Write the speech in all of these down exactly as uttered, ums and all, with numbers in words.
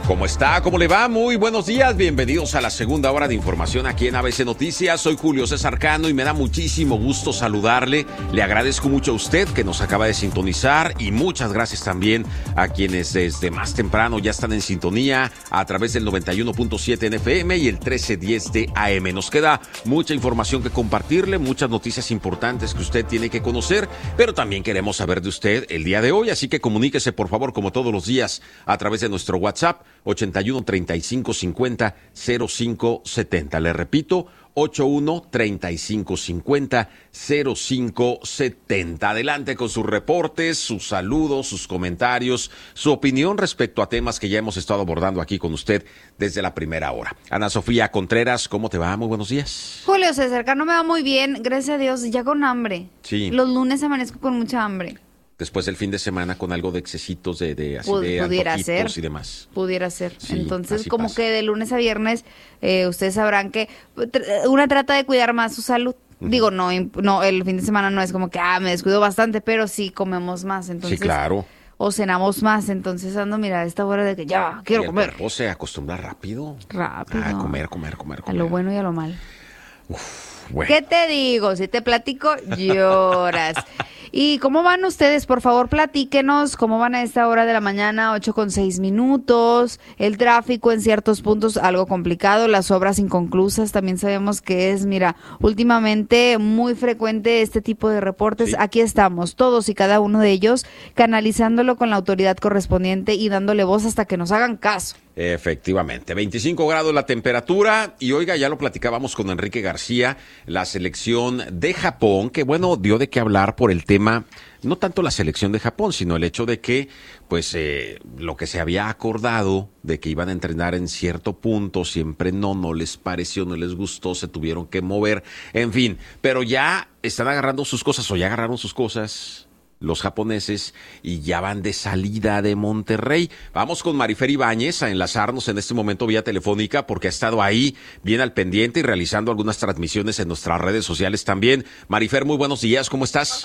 ¿Cómo está? ¿Cómo le va? Muy buenos días. Bienvenidos a la segunda hora de información aquí en A B C Noticias. Soy Julio César Cano y me da muchísimo gusto saludarle. Le agradezco mucho a usted que nos acaba de sintonizar y muchas gracias también a quienes desde más temprano ya están en sintonía a través del noventa y uno punto siete en F M y el trece diez de A M. Nos queda mucha información que compartirle, muchas noticias importantes que usted tiene que conocer, pero también queremos saber de usted el día de hoy, así que comuníquese por favor como todos los días a través de nuestro WhatsApp ochenta y uno, treinta y cinco, cincuenta, cero cinco setenta. Le repito, ochenta y uno, treinta y cinco, cincuenta, cero cinco setenta. Adelante con sus reportes, sus saludos, sus comentarios, su opinión respecto a temas que ya hemos estado abordando aquí con usted desde la primera hora. Ana Sofía Contreras, ¿cómo te va? Muy buenos días. Julio César Cano, me va muy bien, gracias a Dios, ya con hambre. Sí. Los lunes amanezco con mucha hambre. Después del fin de semana con algo de excesitos de, de, así Pud- de pudiera antojitos ser, y demás. Pudiera ser. Sí, Entonces, así como pasa. que de lunes a viernes, eh, ustedes sabrán que tr- una trata de cuidar más su salud. Uh-huh. Digo, no, imp- no, el fin de semana no es como que, ah, me descuido bastante, pero sí comemos más. Entonces, sí, claro. O cenamos más. Entonces ando, mira, a esta hora de que ya, quiero y el comer. cuerpo se acostumbra rápido. Rápido. A comer, comer, comer, comer. A lo bueno y a lo malo. Uf, bueno. ¿Qué te digo? Si te platico, lloras. ¿Y cómo van ustedes? Por favor, platíquenos cómo van a esta hora de la mañana, ocho con seis minutos. El tráfico en ciertos puntos algo complicado, las obras inconclusas también sabemos que es, mira, últimamente muy frecuente este tipo de reportes. Sí. Aquí estamos, todos y cada uno de ellos, canalizándolo con la autoridad correspondiente y dándole voz hasta que nos hagan caso. Efectivamente, veinticinco grados la temperatura y oiga, ya lo platicábamos con Enrique García, la selección de Japón, que bueno, dio de qué hablar por el tema, no tanto la selección de Japón, sino el hecho de que, pues, eh, lo que se había acordado de que iban a entrenar en cierto punto, siempre no, no les pareció, no les gustó, se tuvieron que mover, en fin, pero ya están agarrando sus cosas o ya agarraron sus cosas los japoneses y ya van de salida de Monterrey. Vamos con Marifer Ibáñez a enlazarnos en este momento vía telefónica porque ha estado ahí bien al pendiente y realizando algunas transmisiones en nuestras redes sociales también. Marifer, muy buenos días, ¿cómo estás?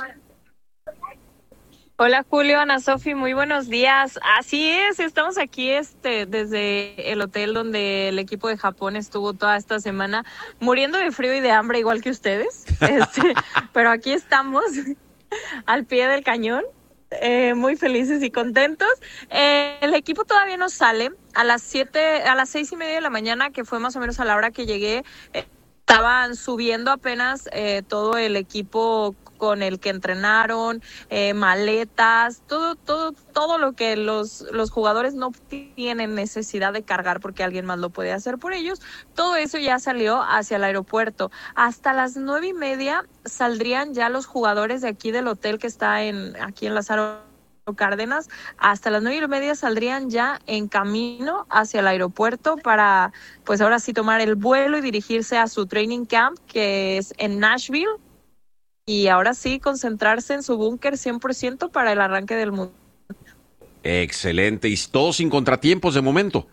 Hola Julio, Ana Sofi, muy buenos días. Así es, estamos aquí este desde el hotel donde el equipo de Japón estuvo toda esta semana muriendo de frío y de hambre igual que ustedes, este, pero aquí estamos al pie del cañón, eh, muy felices y contentos. Eh, el equipo todavía no sale. A las siete, a las seis y media de la mañana, que fue más o menos a la hora que llegué, eh, estaban subiendo apenas eh, todo el equipo con el que entrenaron, eh, maletas, todo, todo, todo lo que los, los jugadores no tienen necesidad de cargar porque alguien más lo puede hacer por ellos. Todo eso ya salió hacia el aeropuerto. Hasta las nueve y media saldrían ya los jugadores de aquí del hotel que está en aquí en Lázaro Cárdenas. Hasta las nueve y media saldrían ya en camino hacia el aeropuerto para, pues ahora sí, tomar el vuelo y dirigirse a su training camp, que es en Nashville. Y ahora sí, concentrarse en su búnker cien por ciento para el arranque del mundo. Excelente, y todo sin contratiempos de momento.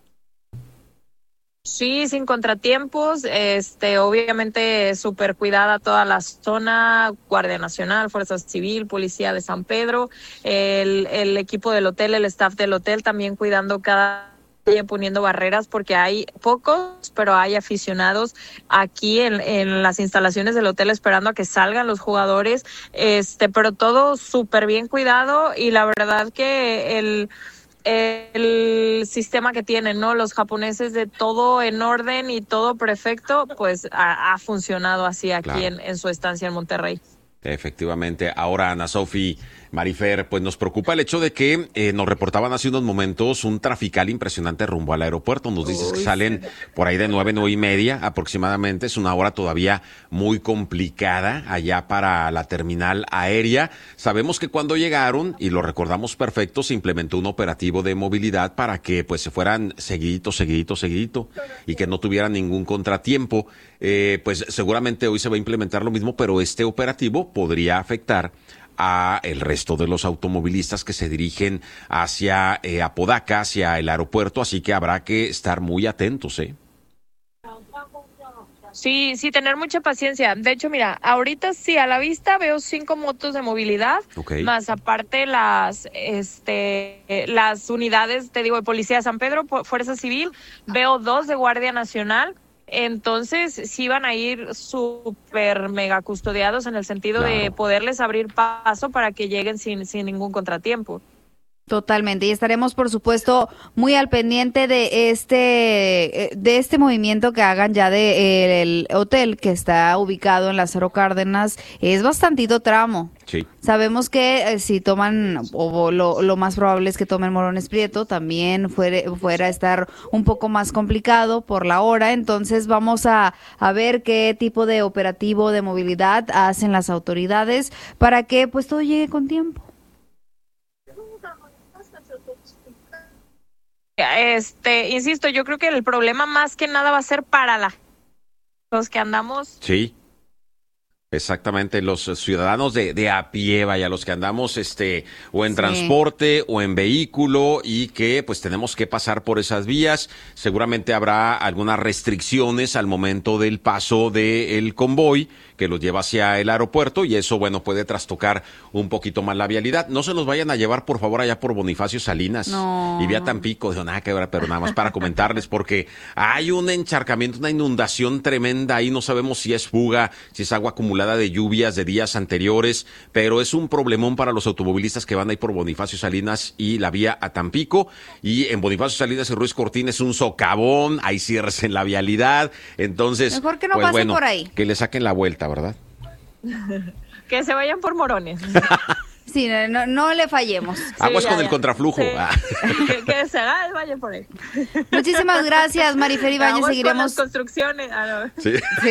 Sí, sin contratiempos, este, obviamente súper cuidada toda la zona, Guardia Nacional, Fuerza Civil, Policía de San Pedro, el, el equipo del hotel, el staff del hotel también cuidando cada poniendo barreras porque hay pocos, pero hay aficionados aquí en, en las instalaciones del hotel esperando a que salgan los jugadores, este, pero todo súper bien cuidado y la verdad que el, el sistema que tienen, ¿no? Los japoneses de todo en orden y todo perfecto, pues ha, ha funcionado así aquí claro. en, en su estancia en Monterrey. Efectivamente. Ahora, Ana Sofi, Marifer, pues nos preocupa el hecho de que eh, nos reportaban hace unos momentos un trafical impresionante rumbo al aeropuerto. Nos dices Uy, que salen sí. por ahí de nueve, nueve y media aproximadamente. Es una hora todavía muy complicada allá para la terminal aérea. Sabemos que cuando llegaron, y lo recordamos perfecto, se implementó un operativo de movilidad para que pues se fueran seguidito, seguidito, seguidito y que no tuvieran ningún contratiempo. Eh, pues seguramente hoy se va a implementar lo mismo, pero este operativo podría afectar a el resto de los automovilistas que se dirigen hacia eh, Apodaca, hacia el aeropuerto, así que habrá que estar muy atentos, ¿eh? Sí, sí, tener mucha paciencia. De hecho, mira, ahorita sí, a la vista veo cinco motos de movilidad, Okay. más aparte las, este, las unidades, te digo, de Policía de San Pedro, po- Fuerza Civil, veo dos de Guardia Nacional. Entonces, sí van a ir súper mega custodiados en el sentido de Claro. poderles abrir paso para que lleguen sin, sin ningún contratiempo. Totalmente, y estaremos por supuesto muy al pendiente de este eh, de este movimiento que hagan ya de eh, el hotel que está ubicado en Lázaro Cárdenas. Es bastantito tramo. Sí. Sabemos que eh, si toman, o lo, lo más probable es que tomen Morones Prieto, también fuere, fuera a estar un poco más complicado por la hora. Entonces vamos a, a ver qué tipo de operativo de movilidad hacen las autoridades para que pues todo llegue con tiempo. Este, insisto, yo creo que el problema más que nada va a ser para la, los que andamos. Sí. Exactamente, los ciudadanos de, de a pie, vaya, los que andamos este o en Sí. transporte o en vehículo y que pues tenemos que pasar por esas vías. Seguramente habrá algunas restricciones al momento del paso del convoy que los lleva hacia el aeropuerto y eso, bueno, puede trastocar un poquito más la vialidad. No se los vayan a llevar, por favor, allá por Bonifacio Salinas No. y vía Tampico. Digo, nada que ver, pero nada más para comentarles porque hay un encharcamiento, una inundación tremenda ahí. No sabemos si es fuga, si es agua acumulada de lluvias de días anteriores, pero es un problemón para los automovilistas que van ahí por Bonifacio Salinas y la vía a Tampico. Y en Bonifacio Salinas y Ruiz Cortines es un socavón, hay cierres en la vialidad. Entonces, Mejor que no pues pasen bueno, por ahí. que le saquen la vuelta, ¿verdad? Que se vayan por Morones. Sí, no, no le fallemos. Aguas ya, con el ya. contraflujo. Sí. Ah. que, que se haga el valle por ahí. Muchísimas gracias, Marifer Ibáñez. Aguas con Seguiremos. las construcciones. Ah, no. Sí. Sí.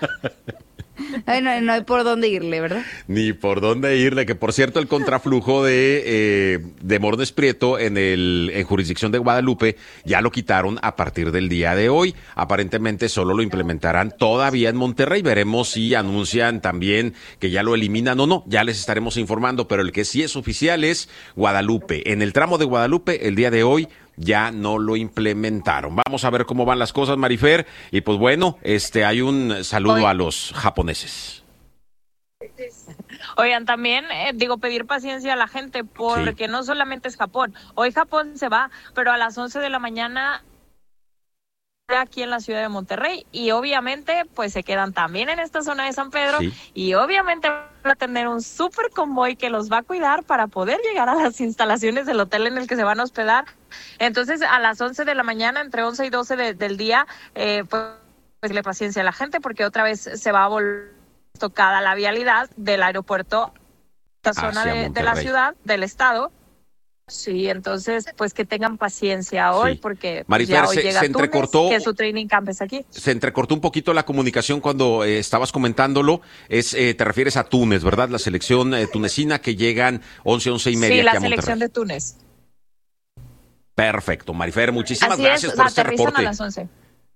Ay, no, no hay por dónde irle, ¿verdad? Ni por dónde irle, que por cierto el contraflujo de, eh, de Morones Prieto en el en jurisdicción de Guadalupe ya lo quitaron a partir del día de hoy. Aparentemente solo lo implementarán todavía en Monterrey. Veremos si anuncian también que ya lo eliminan o no. Ya les estaremos informando, pero el que sí es oficial es Guadalupe. En el tramo de Guadalupe el día de hoy ya no lo implementaron. Vamos a ver cómo van las cosas, Marifer. Y pues bueno, este hay un saludo Oye. a los japoneses. Oigan, también eh, digo, pedir paciencia a la gente porque Sí. no solamente es Japón. Hoy Japón se va, pero a las once de la mañana aquí en la ciudad de Monterrey y obviamente pues se quedan también en esta zona de San Pedro Sí. y obviamente van a tener un súper convoy que los va a cuidar para poder llegar a las instalaciones del hotel en el que se van a hospedar. Entonces a las once de la mañana, entre once y doce de, del día, eh, pues, pues le paciencia a la gente porque otra vez se va a volver tocada la vialidad del aeropuerto, esta zona Hacia de, de la Monterrey. ciudad, del estado. Sí, entonces, pues que tengan paciencia hoy, Sí. porque pues, Marifer, ya hoy se- llega se Túnez, entrecortó- que su training camp es aquí. Se entrecortó un poquito la comunicación cuando eh, estabas comentándolo. Es, eh, te refieres a Túnez, ¿verdad? La selección eh, tunecina que llegan once, once y media Sí, aquí la a selección Monterrey. de Túnez. Perfecto, Marifer, muchísimas Así gracias es, por este aterrizan reporte. a las once.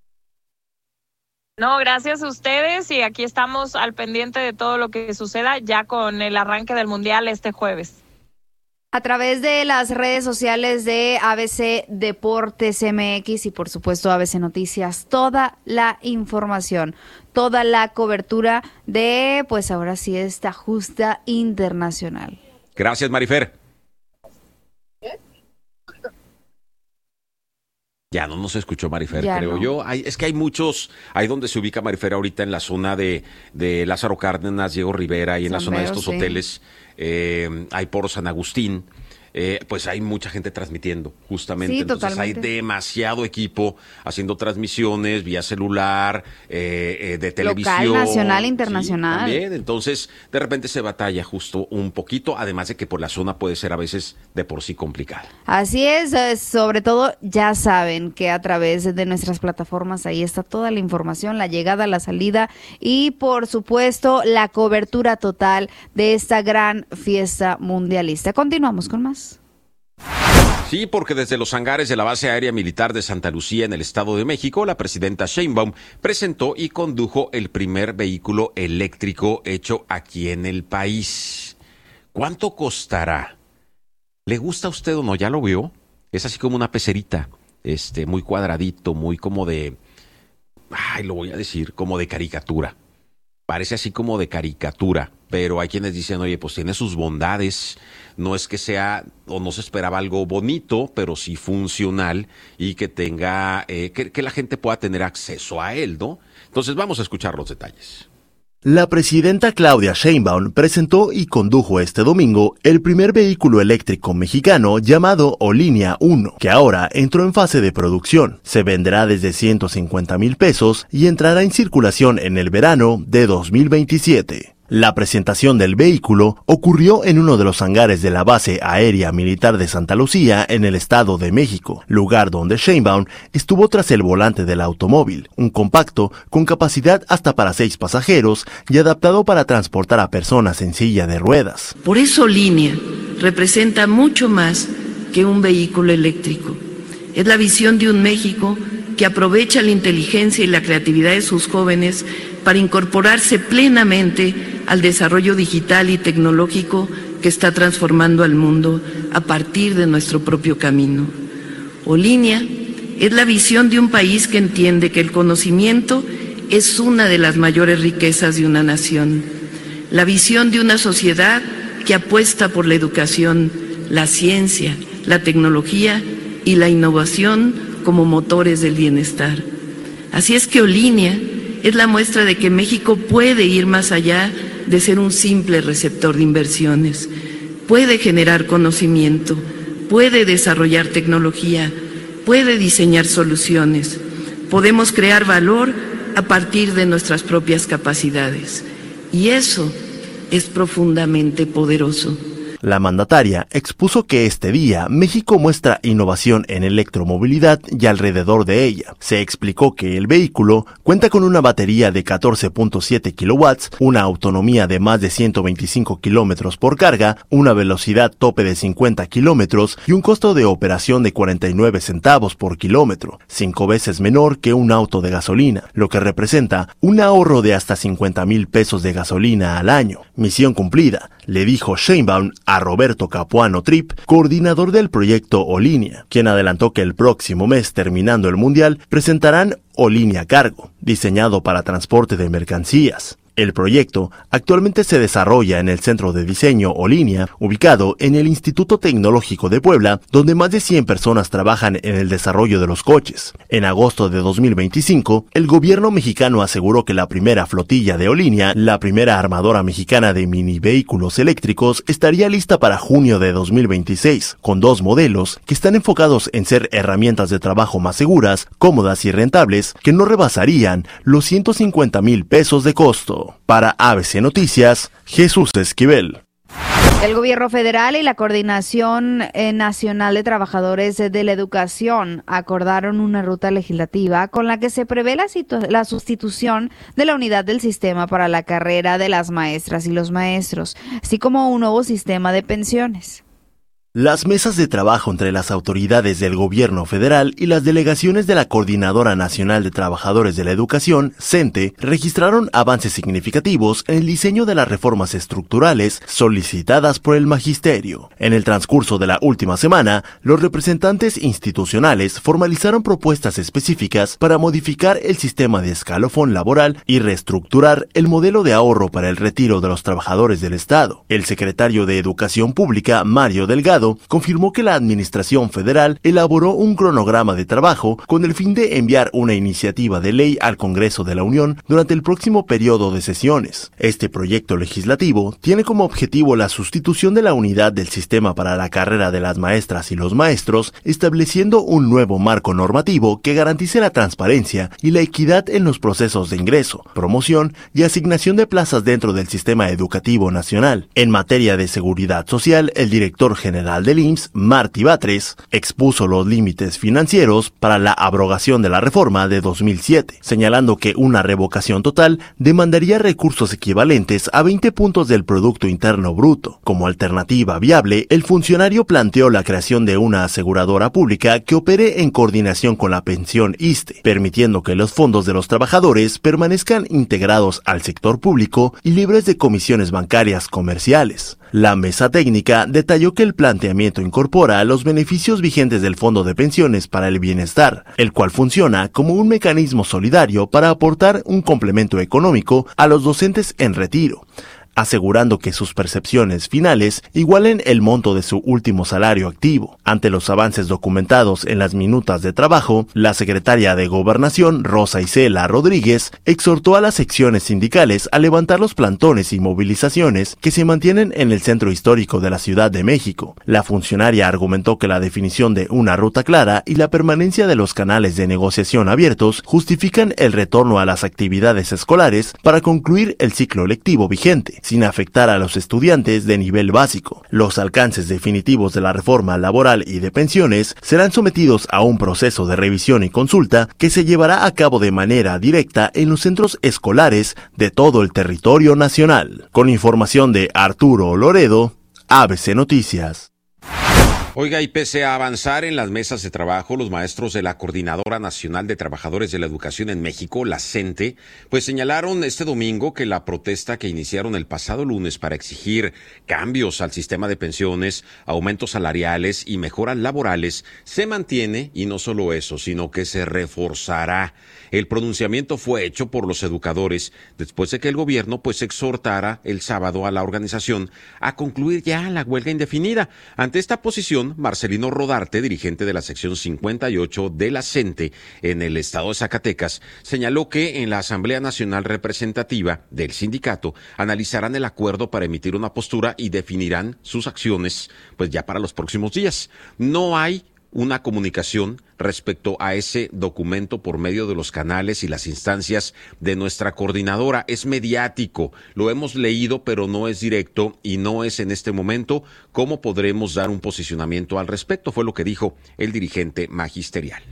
No, gracias a ustedes y aquí estamos al pendiente de todo lo que suceda ya con el arranque del Mundial este jueves. A través de las redes sociales de A B C Deportes M X y por supuesto A B C Noticias, toda la información, toda la cobertura de, pues ahora sí, esta justa internacional. Gracias, Marifer. Ya no nos escuchó Marifer, Ya creo no. yo. Hay, es que hay muchos, ahí donde se ubica Marifer ahorita en la zona de, de Lázaro Cárdenas, Diego Rivera y en la San zona de Pedro, estos sí. hoteles, eh, hay por San Agustín. Eh, pues hay mucha gente transmitiendo, justamente. Sí, Entonces totalmente. hay demasiado equipo haciendo transmisiones vía celular, eh, eh, de televisión. nacional, Sí, internacional. también. Entonces, de repente se batalla justo un poquito, además de que por la zona puede ser a veces de por sí complicada. Así es, eh, sobre todo ya saben que a través de nuestras plataformas ahí está toda la información, la llegada, la salida y por supuesto la cobertura total de esta gran fiesta mundialista. Continuamos con más. Sí, porque desde los hangares de la base aérea militar de Santa Lucía en el Estado de México, la presidenta Sheinbaum presentó y condujo el primer vehículo eléctrico hecho aquí en el país. ¿Cuánto costará? ¿Le gusta a usted o no? ¿Ya lo vio? Es así como una pecerita, este, muy cuadradito, muy como de, ay, lo voy a decir, como de caricatura. Parece así como de caricatura, pero hay quienes dicen, oye, pues tiene sus bondades, no es que sea, o no se esperaba algo bonito, pero sí funcional y que tenga, eh, que, que la gente pueda tener acceso a él, ¿no? Entonces vamos a escuchar los detalles. La presidenta Claudia Sheinbaum presentó y condujo este domingo el primer vehículo eléctrico mexicano llamado Olinea uno, que ahora entró en fase de producción. Se venderá desde ciento cincuenta mil pesos y entrará en circulación en el verano de dos mil veintisiete. La presentación del vehículo ocurrió en uno de los hangares de la Base Aérea Militar de Santa Lucía, en el Estado de México, lugar donde Sheinbaum estuvo tras el volante del automóvil, un compacto con capacidad hasta para seis pasajeros y adaptado para transportar a personas en silla de ruedas. Por eso Olinea representa mucho más que un vehículo eléctrico. Es la visión de un México que aprovecha la inteligencia y la creatividad de sus jóvenes para incorporarse plenamente al desarrollo digital y tecnológico que está transformando al mundo a partir de nuestro propio camino. Olinea es la visión de un país que entiende que el conocimiento es una de las mayores riquezas de una nación. La visión de una sociedad que apuesta por la educación, la ciencia, la tecnología y la innovación como motores del bienestar. Así es que Olinea es la muestra de que México puede ir más allá de ser un simple receptor de inversiones, puede generar conocimiento, puede desarrollar tecnología, puede diseñar soluciones, podemos crear valor a partir de nuestras propias capacidades, y eso es profundamente poderoso. La mandataria expuso que este día México muestra innovación en electromovilidad y alrededor de ella. Se explicó que el vehículo cuenta con una batería de catorce punto siete kilowatts, una autonomía de más de ciento veinticinco kilómetros por carga, una velocidad tope de cincuenta kilómetros y un costo de operación de cuarenta y nueve centavos por kilómetro, cinco veces menor que un auto de gasolina, lo que representa un ahorro de hasta cincuenta mil pesos de gasolina al año. Misión cumplida, le dijo Sheinbaum a Roberto Capuano Tripp, coordinador del proyecto Olinea, quien adelantó que el próximo mes, terminando el Mundial, presentarán Olinea Cargo, diseñado para transporte de mercancías. El proyecto actualmente se desarrolla en el Centro de Diseño Olinea, ubicado en el Instituto Tecnológico de Puebla, donde más de cien personas trabajan en el desarrollo de los coches. En agosto de dos mil veinticinco, el gobierno mexicano aseguró que la primera flotilla de Olinea, la primera armadora mexicana de mini vehículos eléctricos, estaría lista para junio de dos mil veintiséis, con dos modelos que están enfocados en ser herramientas de trabajo más seguras, cómodas y rentables, que no rebasarían los ciento cincuenta mil pesos de costo. Para A B C Noticias, Jesús Esquivel. El gobierno federal y la Coordinación Nacional de Trabajadores de la Educación acordaron una ruta legislativa con la que se prevé la, situ- la sustitución de la unidad del sistema para la carrera de las maestras y los maestros, así como un nuevo sistema de pensiones. Las mesas de trabajo entre las autoridades del gobierno federal y las delegaciones de la Coordinadora Nacional de Trabajadores de la Educación, CENTE, registraron avances significativos en el diseño de las reformas estructurales solicitadas por el magisterio. En el transcurso de la última semana, los representantes institucionales formalizaron propuestas específicas para modificar el sistema de escalafón laboral y reestructurar el modelo de ahorro para el retiro de los trabajadores del Estado. El secretario de Educación Pública, Mario Delgado, confirmó que la Administración Federal elaboró un cronograma de trabajo con el fin de enviar una iniciativa de ley al Congreso de la Unión durante el próximo periodo de sesiones. Este proyecto legislativo tiene como objetivo la sustitución de la unidad del sistema para la carrera de las maestras y los maestros, estableciendo un nuevo marco normativo que garantice la transparencia y la equidad en los procesos de ingreso, promoción y asignación de plazas dentro del sistema educativo nacional. En materia de seguridad social, el director general del I M S S, Martí Batres, expuso los límites financieros para la abrogación de la reforma de dos mil siete, señalando que una revocación total demandaría recursos equivalentes a veinte puntos del Producto Interno Bruto. Como alternativa viable, el funcionario planteó la creación de una aseguradora pública que opere en coordinación con la pensión ISSSTE, permitiendo que los fondos de los trabajadores permanezcan integrados al sector público y libres de comisiones bancarias comerciales. La mesa técnica detalló que el planteamiento incorpora los beneficios vigentes del Fondo de Pensiones para el Bienestar, el cual funciona como un mecanismo solidario para aportar un complemento económico a los docentes en retiro, asegurando que sus percepciones finales igualen el monto de su último salario activo. Ante los avances documentados en las minutas de trabajo, la secretaria de Gobernación, Rosa Isela Rodríguez, exhortó a las secciones sindicales a levantar los plantones y movilizaciones que se mantienen en el centro histórico de la Ciudad de México. La funcionaria argumentó que la definición de una ruta clara y la permanencia de los canales de negociación abiertos justifican el retorno a las actividades escolares para concluir el ciclo lectivo vigente, sin afectar a los estudiantes de nivel básico. Los alcances definitivos de la reforma laboral y de pensiones serán sometidos a un proceso de revisión y consulta que se llevará a cabo de manera directa en los centros escolares de todo el territorio nacional. Con información de Arturo Loredo, A B C Noticias. Oiga, y pese a avanzar en las mesas de trabajo, los maestros de la Coordinadora Nacional de Trabajadores de la Educación en México, la CENTE, pues señalaron este domingo que la protesta que iniciaron el pasado lunes para exigir cambios al sistema de pensiones, aumentos salariales y mejoras laborales se mantiene, y no solo eso, sino que se reforzará. El pronunciamiento fue hecho por los educadores después de que el gobierno pues exhortara el sábado a la organización a concluir ya la huelga indefinida. Ante esta posición, Marcelino Rodarte, dirigente de la sección cincuenta y ocho de la CENTE en el estado de Zacatecas, señaló que en la Asamblea Nacional Representativa del sindicato analizarán el acuerdo para emitir una postura y definirán sus acciones pues ya para los próximos días. No hay una comunicación respecto a ese documento por medio de los canales y las instancias de nuestra coordinadora. Es mediático, lo hemos leído, pero no es directo y no es en este momento cómo podremos dar un posicionamiento al respecto, fue lo que dijo el dirigente magisterial.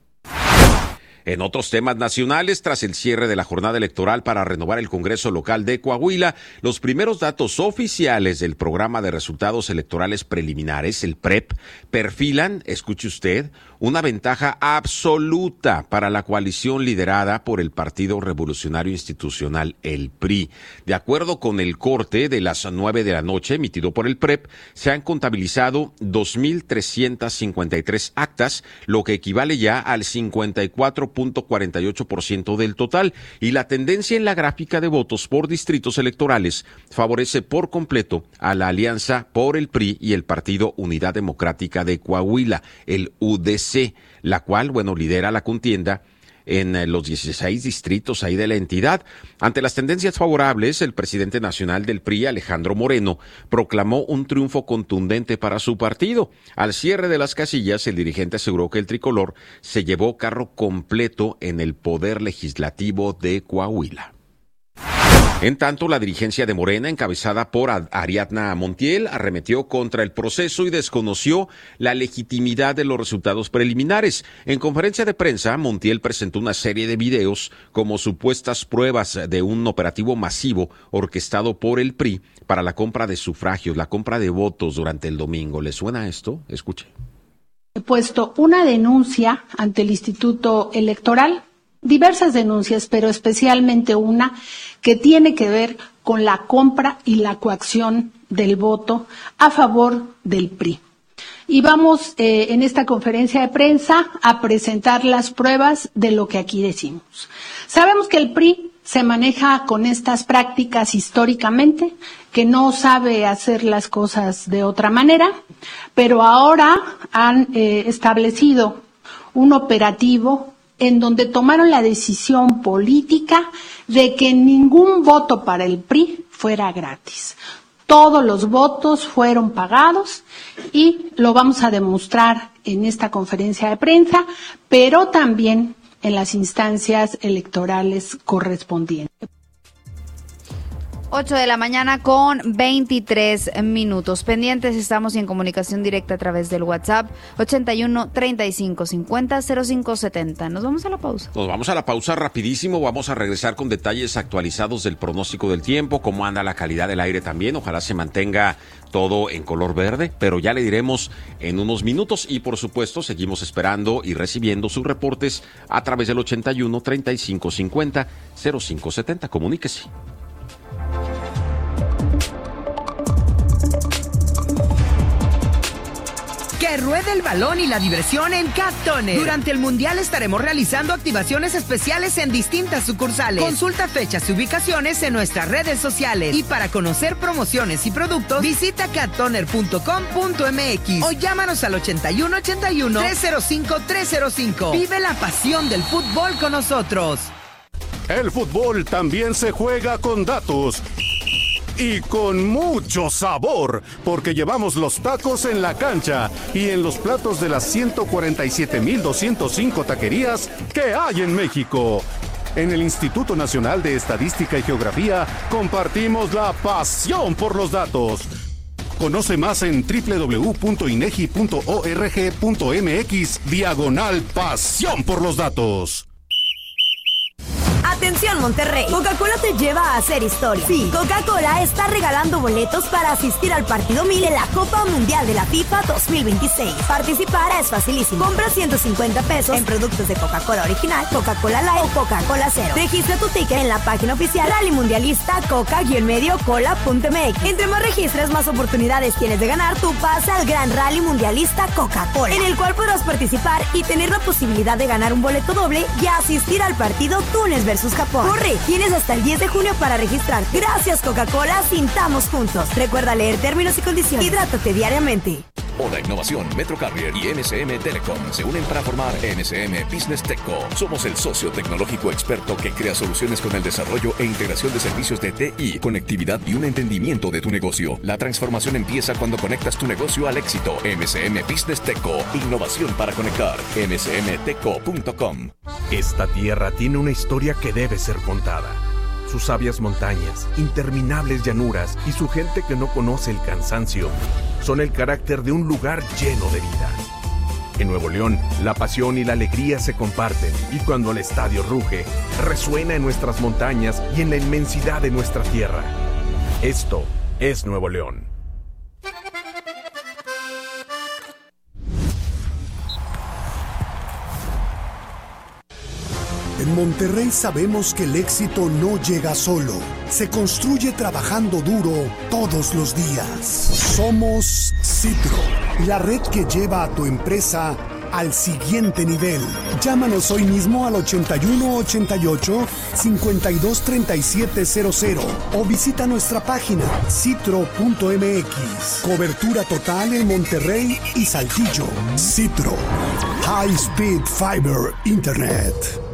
En otros temas nacionales, tras el cierre de la jornada electoral para renovar el Congreso local de Coahuila, los primeros datos oficiales del programa de resultados electorales preliminares, el P R E P, perfilan, escuche usted, una ventaja absoluta para la coalición liderada por el Partido Revolucionario Institucional, el P R I. De acuerdo con el corte de las nueve de la noche emitido por el P R E P, se han contabilizado dos mil trescientas cincuenta y tres actas, lo que equivale ya al cincuenta y cuatro punto cuarenta y ocho por ciento del total, y la tendencia en la gráfica de votos por distritos electorales favorece por completo a la alianza por el P R I y el Partido Unidad Democrática de Coahuila, el U D C, la cual, bueno, lidera la contienda en los dieciséis distritos ahí de la entidad. Ante las tendencias favorables, el presidente nacional del P R I, Alejandro Moreno, proclamó un triunfo contundente para su partido. Al cierre de las casillas, el dirigente aseguró que el tricolor se llevó carro completo en el poder legislativo de Coahuila. En tanto, la dirigencia de Morena, encabezada por Ariadna Montiel, arremetió contra el proceso y desconoció la legitimidad de los resultados preliminares. En conferencia de prensa, Montiel presentó una serie de videos como supuestas pruebas de un operativo masivo orquestado por el P R I para la compra de sufragios, la compra de votos durante el domingo. ¿Le suena esto? Escuche. He puesto una denuncia ante el Instituto Electoral, diversas denuncias, pero especialmente una que tiene que ver con la compra y la coacción del voto a favor del P R I. Y vamos eh, en esta conferencia de prensa a presentar las pruebas de lo que aquí decimos. Sabemos que el P R I se maneja con estas prácticas históricamente, que no sabe hacer las cosas de otra manera, pero ahora han eh, establecido un operativo en donde tomaron la decisión política de que ningún voto para el P R I fuera gratis. Todos los votos fueron pagados y lo vamos a demostrar en esta conferencia de prensa, pero también en las instancias electorales correspondientes. ocho de la mañana con veintitrés minutos. Pendientes, estamos en comunicación directa a través del WhatsApp ochenta y uno, treinta y cinco, cincuenta, cero cinco setenta. Nos vamos a la pausa. Nos vamos a la pausa rapidísimo. Vamos a regresar con detalles actualizados del pronóstico del tiempo, cómo anda la calidad del aire también. Ojalá se mantenga todo en color verde, pero ya le diremos en unos minutos. Y por supuesto, seguimos esperando y recibiendo sus reportes a través del ochenta y uno, treinta y cinco, cincuenta, cero cinco setenta. Comuníquese. Que ruede el balón y la diversión en Cat Toner. Durante el Mundial estaremos realizando activaciones especiales en distintas sucursales. Consulta fechas y ubicaciones en nuestras redes sociales. Y para conocer promociones y productos, visita cat toner punto com punto m x o llámanos al ochenta y uno ochenta y uno, tres cero cinco, tres cero cinco. Vive la pasión del fútbol con nosotros. El fútbol también se juega con datos. Y con mucho sabor, porque llevamos los tacos en la cancha y en los platos de las ciento cuarenta y siete mil doscientos cinco taquerías que hay en México. En el Instituto Nacional de Estadística y Geografía compartimos la pasión por los datos. Conoce más en doble u doble u doble u punto inegi punto org punto m x diagonal pasión por los datos. Atención Monterrey, Coca-Cola te lleva a hacer historia. Sí, Coca-Cola está regalando boletos para asistir al partido mil de la Copa Mundial de la FIFA dos mil veintiséis. Participar es facilísimo. Compra ciento cincuenta pesos en productos de Coca-Cola original, Coca-Cola Light o Coca-Cola Cero. Registra tu ticket en la página oficial Rally Mundialista Coca-Medio Cola punto m x. Entre más registres, más oportunidades tienes de ganar tu pase al Gran Rally Mundialista Coca-Cola, en el cual podrás participar y tener la posibilidad de ganar un boleto doble y asistir al partido Túnez versus Japón. Corre, tienes hasta el diez de junio para registrar. Gracias Coca-Cola, sintamos juntos. Recuerda leer términos y condiciones. Hidrátate diariamente. Oda Innovación, Metro Carrier y M S M Telecom se unen para formar M S M Business Techco. Somos el socio tecnológico experto que crea soluciones con el desarrollo e integración de servicios de T I, conectividad y un entendimiento de tu negocio. La transformación empieza cuando conectas tu negocio al éxito. M S M Business Techco, innovación para conectar. m s m techco punto com. Esta tierra tiene una historia que debe ser contada. Sus sabias montañas, interminables llanuras y su gente que no conoce el cansancio son el carácter de un lugar lleno de vida. En Nuevo León, la pasión y la alegría se comparten y cuando el estadio ruge, resuena en nuestras montañas y en la inmensidad de nuestra tierra. Esto es Nuevo León. En Monterrey sabemos que el éxito no llega solo, se construye trabajando duro todos los días. Somos Citro, la red que lleva a tu empresa al siguiente nivel. Llámanos hoy mismo al ochenta y uno ochenta y ocho, cincuenta y dos treinta y siete cero cero o visita nuestra página citro punto m x. Cobertura total en Monterrey y Saltillo. Citro, High Speed Fiber Internet.